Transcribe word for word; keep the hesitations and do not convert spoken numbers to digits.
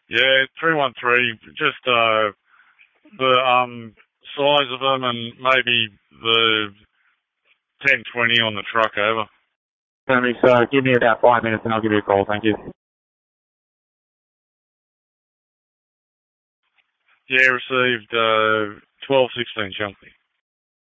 Yeah, three one three. Just uh, the um size of them and maybe the ten twenty on the truck over. Perfect. So give me about five minutes and I'll give you a call. Thank you. Yeah, received uh, twelve sixteen Chunky.